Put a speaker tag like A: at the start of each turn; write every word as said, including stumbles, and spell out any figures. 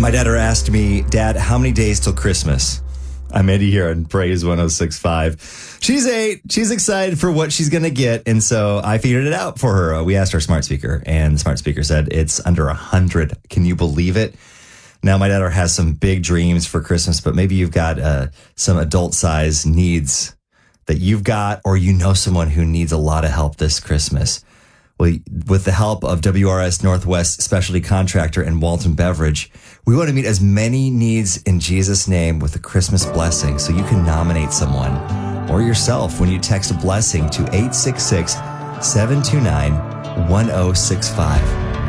A: My daughter asked me, Dad, how many days till Christmas? I'm Eddie here on Praise one oh six point five. She's eight. She's excited for what she's going to get. And so I figured it out for her. We asked our smart speaker, and the smart speaker said it's under one hundred. Can you believe it? Now, my daughter has some big dreams for Christmas, but maybe you've got uh, some adult-size needs that you've got, or you know someone who needs a lot of help this Christmas. Well, with the help of W R S Northwest Specialty Contractor and Walton Beverage, we want to meet as many needs in Jesus' name with a Christmas blessing, so you can nominate someone or yourself when you text a blessing to eight six six, seven two nine, one oh six five.